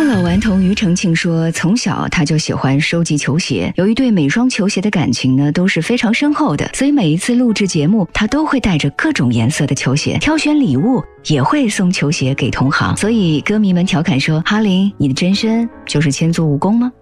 老顽童庾澄庆说，从小他就喜欢收集球鞋，由于对每双球鞋的感情呢都是非常深厚的，所以每一次录制节目，他都会带着各种颜色的球鞋，挑选礼物也会送球鞋给同行。所以歌迷们调侃说，哈林，你的真身就是千足蜈蚣吗？